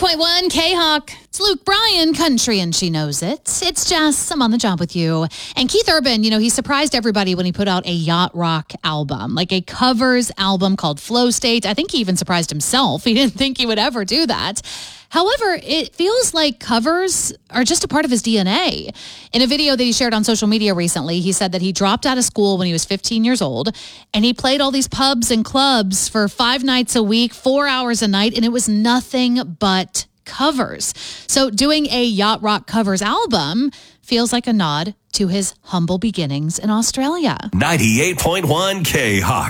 98.1 K-Hawk. It's Luke Bryan, country, and she knows it. It's Jess. I'm on the job with you. And Keith Urban, he surprised everybody when he put out a yacht rock album, like a covers album called Flow State. I think he even surprised himself. He didn't think he would ever do that. However, it feels like covers are just a part of his DNA. In a video that he shared on social media recently, he said that he dropped out of school when he was 15 years old, and he played all these pubs and clubs for 5 nights a week, 4 hours a night, and it was nothing but covers. So doing a yacht rock covers album feels like a nod to his humble beginnings in Australia. 98.1 K-Hawk.